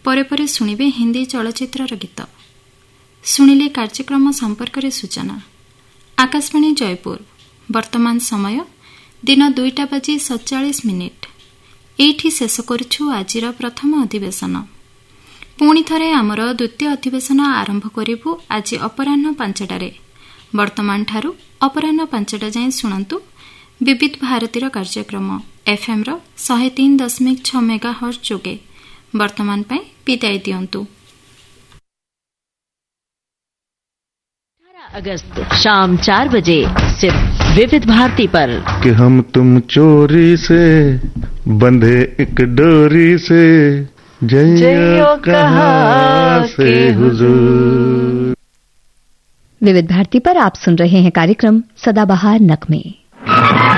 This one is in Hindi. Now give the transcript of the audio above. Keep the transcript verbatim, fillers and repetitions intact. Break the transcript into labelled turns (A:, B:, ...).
A: परे परे शुणिबे हिंदी चलचित्रर गीत। शुणिले कार्यक्रम संपर्क में सूचना। आकाशवाणी जयपुर वर्तमान समय दिन दुईटा बाजी सतचाश मिनिट। एठी शेष करुछु आजिर प्रथम अधिवेशन। पुणी थरे आमर द्वितीय अधिवेशन आरंभ करिबु आज अपराह्न पांचटारे। वर्तमान ठारू अपराह्न पांचटा जाए शुणंतु विविध भारतीर कार्यक्रम एफएम रो शहे तीन दशमिक छ मेगा हर्ट्ज जोगे। वर्तमान पाई विदाई दियंतु।
B: अठारह अगस्त शाम चार बजे सिर्फ विविध भारती पर
C: कि हम तुम चोरी से बंधे एक डोरी से जइयो कहाँ से हुजूर।
D: विविध भारती पर आप सुन रहे हैं कार्यक्रम सदाबहार नगमे।